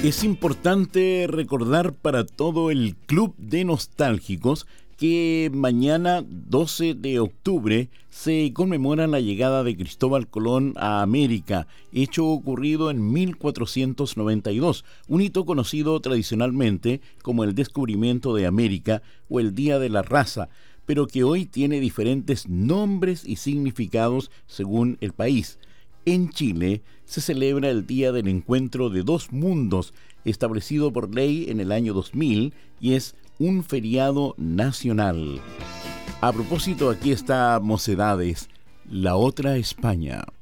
Es importante recordar para todo el Club de Nostálgicos que mañana 12 de octubre se conmemora la llegada de Cristóbal Colón a América, hecho ocurrido en 1492, un hito conocido tradicionalmente como el descubrimiento de América o el Día de la Raza, pero que hoy tiene diferentes nombres y significados según el país. En Chile se celebra el Día del Encuentro de Dos Mundos, establecido por ley en el año 2000, y es un feriado nacional. A propósito, aquí está Mocedades, la otra España.